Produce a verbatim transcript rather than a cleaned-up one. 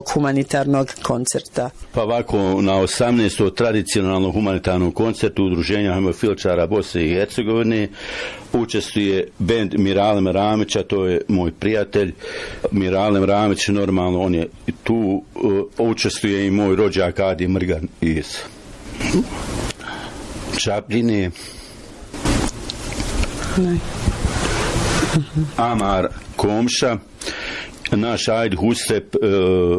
humanitarnog koncerta? Pa ovako, na osamnaestom tradicionalnom humanitarnom koncertu Udruženja hemofiličara Bosne i Hercegovine učestvuje bend Miralem Ramića, to je moj prijatelj. Miralem Ramić, normalno, on je tu, uh, učestvuje i moj rođak Adi Mrgan iz Čapljine. Ne. Amar Komša, naš Ajd Hustep,